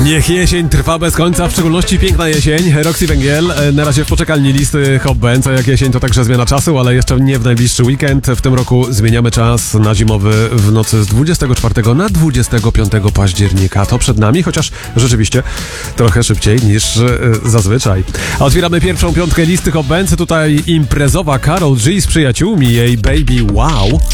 Niech jesień trwa bez końca, w szczególności piękna jesień. Roxy Węgiel, na razie w poczekalni listy Hot Bands, a jak jesień to także zmiana czasu, ale jeszcze nie w najbliższy weekend. W tym roku zmieniamy czas na zimowy w nocy z 24 na 25 października. To przed nami, chociaż rzeczywiście trochę szybciej niż zazwyczaj. A otwieramy pierwszą piątkę listy Hot Bands. Tutaj imprezowa Karol G z przyjaciółmi, jej Baby Wow.